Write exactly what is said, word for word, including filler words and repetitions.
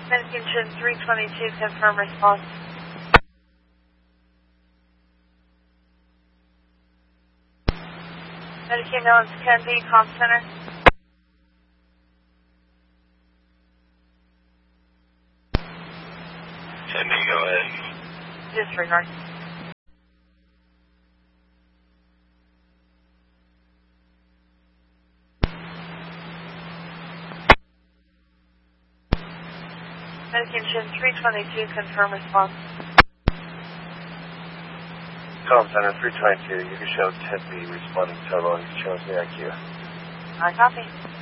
Medication three twenty-two, confirm response. Medicaid known as ten B, comm center. ten B, go ahead. Disregard. Medication three twenty-two, confirm response. Comm center three twenty-two, you can show ten B responding total, you can show us the I Q. I copy.